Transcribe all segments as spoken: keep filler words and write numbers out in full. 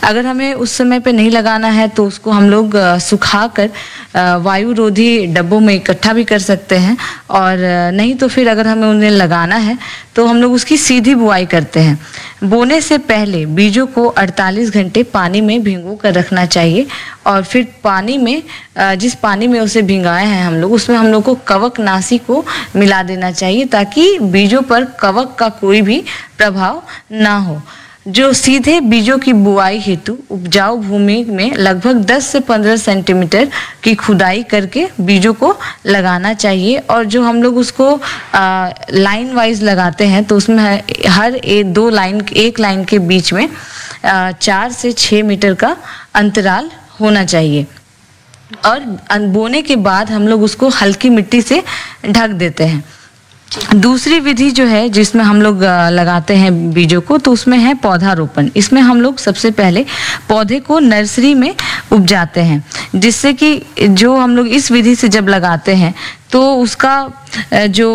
अगर हमें उस समय पे नहीं लगाना है तो उसको हम लोग सुखाकर वायु रोधी डब्बों में इकट्ठा भी कर सकते हैं, और नहीं तो फिर अगर हमें उन्हें लगाना है तो हम लोग उसकी सीधी बुआई करते हैं। बोने से पहले बीजों को अड़तालीस घंटे पानी में भिगो कर रखना चाहिए, और फिर पानी में जिस पानी में उसे भिंगाए हैं हम लोग उसमें हम लोग को कवकनाशी को मिला देना चाहिए, ताकि बीजों पर कवक का कोई भी प्रभाव ना हो। जो सीधे बीजों की बुआई हेतु उपजाऊ भूमि में लगभग दस से पंद्रह सेंटीमीटर की खुदाई करके बीजों को लगाना चाहिए, और जो हम लोग उसको आ, लाइन वाइज लगाते हैं तो उसमें हर एक दो लाइन एक लाइन के बीच में आ, चार से छः मीटर का अंतराल होना चाहिए, और बोने के बाद हम लोग उसको हल्की मिट्टी से ढक देते हैं। दूसरी विधि जो है जिसमें हम लोग लगाते हैं बीजों को, तो उसमें है पौधारोपण। इसमें हम लोग सबसे पहले पौधे को नर्सरी में उपजाते हैं, जिससे कि जो हम लोग इस विधि से जब लगाते हैं तो उसका जो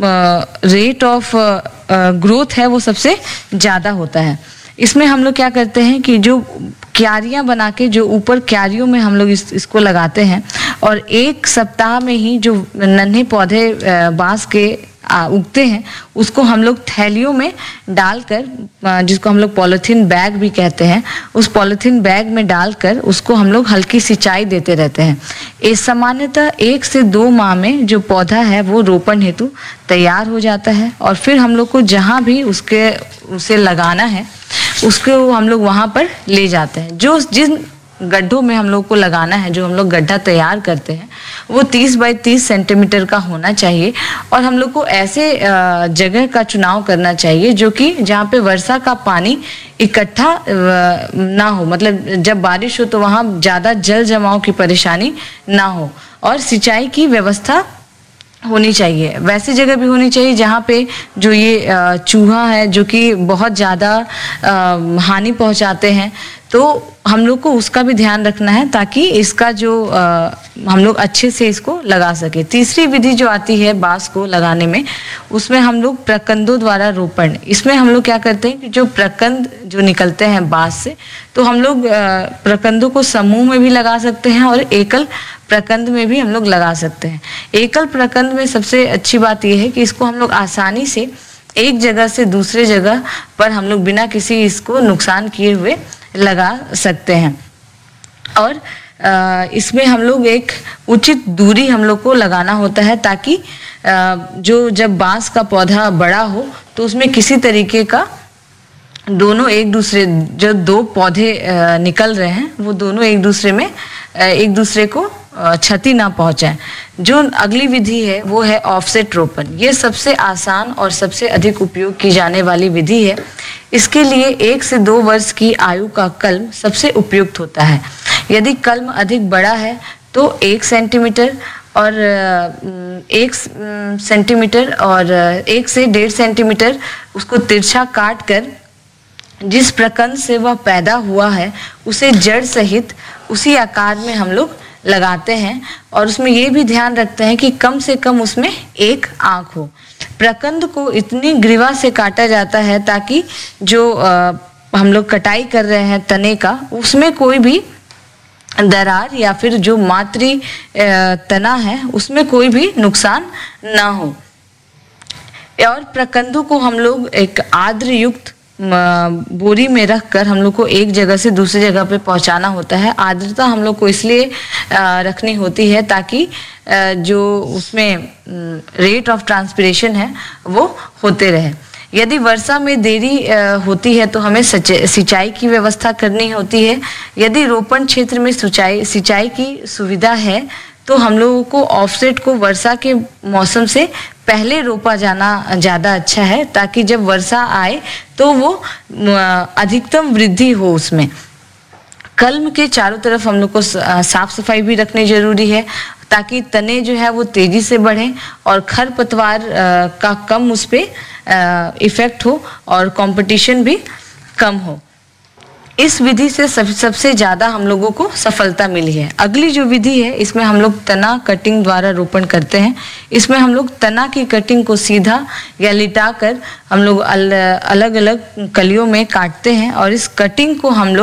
रेट ऑफ ग्रोथ है वो सबसे ज़्यादा होता है। इसमें हम लोग क्या करते हैं कि जो क्यारियां बना के जो ऊपर क्यारियों में हम लोग इस, इसको लगाते हैं, और एक सप्ताह में ही जो नन्हे पौधे बांस के उगते हैं उसको हम लोग थैलियों में डालकर, जिसको हम लोग पॉलीथीन बैग भी कहते हैं, उस पॉलीथीन बैग में डालकर उसको हम लोग हल्की सिंचाई देते रहते हैं। इस सामान्यतः एक से दो माह में जो पौधा है वो रोपण हेतु तैयार हो जाता है, और फिर हम लोग को जहाँ भी उसके उसे लगाना है उसको हम लोग वहाँ पर ले जाते हैं। जो जिन गड्ढों में हम लोग को लगाना है, जो हम लोग गड्ढा तैयार करते हैं, वो तीस बाई तीस सेंटीमीटर का होना चाहिए, और हम लोग को ऐसे जगह का चुनाव करना चाहिए जो कि जहाँ पे वर्षा का पानी इकट्ठा ना हो, मतलब जब बारिश हो तो वहाँ ज़्यादा जल जमाव की परेशानी ना हो, और सिंचाई की व्यवस्था होनी चाहिए। वैसी जगह भी होनी चाहिए जहाँ पे जो ये चूहा है जो कि बहुत ज़्यादा हानि पहुँचाते हैं, तो हम लोग को उसका भी ध्यान रखना है ताकि इसका जो आ, हम लोग अच्छे से इसको लगा सके। तीसरी विधि जो आती है बांस को लगाने में, उसमें हम लोग प्रकंदों द्वारा रोपण। इसमें हम लोग क्या करते हैं कि जो प्रकंद जो निकलते हैं बांस से, तो हम लोग प्रकंदों को समूह में भी लगा सकते हैं और एकल प्रकंद में भी हम लोग लगा सकते हैं। एकल प्रकंद में सबसे अच्छी बात यह है कि इसको हम लोग आसानी से एक जगह से दूसरे जगह पर हम लोग बिना किसी इसको नुकसान किए हुए लगा सकते हैं, और इसमें हम लोग एक उचित दूरी हम लोग को लगाना होता है, ताकि जो जब बांस का पौधा बड़ा हो तो उसमें किसी तरीके का दोनों एक दूसरे, जो दो पौधे निकल रहे हैं वो दोनों एक दूसरे में एक दूसरे को क्षति ना पहुंचाए। जो अगली विधि है वो है ऑफसेट रोपण। ये सबसे आसान और सबसे अधिक उपयोग की जाने वाली विधि है। इसके लिए एक से दो वर्ष की आयु का कलम सबसे उपयुक्त होता है। यदि कलम अधिक बड़ा है तो एक सेंटीमीटर और एक सेंटीमीटर और एक से डेढ़ सेंटीमीटर उसको तिरछा काट कर जिस प्रकंद से वह पैदा हुआ है उसे जड़ सहित उसी आकार में हम लोग लगाते हैं, और उसमें ये भी ध्यान रखते हैं कि कम से कम उसमें एक आंख हो। प्रकंद को इतनी ग्रीवा से काटा जाता है ताकि जो आ, हम लोग कटाई कर रहे हैं तने का, उसमें कोई भी दरार या फिर जो मातृ तना है उसमें कोई भी नुकसान ना हो। और प्रकंदों को हम लोग एक आर्द्र युक्त बोरी में रख कर हम लोग को एक जगह से दूसरी जगह पे पहुंचाना होता है। आर्द्रता हम लोग को इसलिए रखनी होती है ताकि जो उसमें रेट ऑफ ट्रांसपिरेशन है वो होते रहे। यदि वर्षा में देरी होती है तो हमें सिंचाई की व्यवस्था करनी होती है। यदि रोपण क्षेत्र में सिंचाई सिंचाई की सुविधा है तो हम लोगों को ऑफसेट को वर्षा के मौसम से पहले रोपा जाना ज़्यादा अच्छा है, ताकि जब वर्षा आए तो वो अधिकतम वृद्धि हो उसमें। कलम के चारों तरफ हम लोग को साफ सफाई भी रखनी जरूरी है ताकि तने जो है वो तेजी से बढ़ें और खरपतवार का कम उस पर इफेक्ट हो और कंपटीशन भी कम हो। इस विधि से सब सबसे ज़्यादा हम लोगों को सफलता मिली है। अगली जो विधि है इसमें हम लोग तना कटिंग द्वारा रोपण करते हैं। इसमें हम लोग तना की कटिंग को सीधा या लिटा कर हम लोग अल, अलग अलग कलियों में काटते हैं और इस कटिंग को हम लोग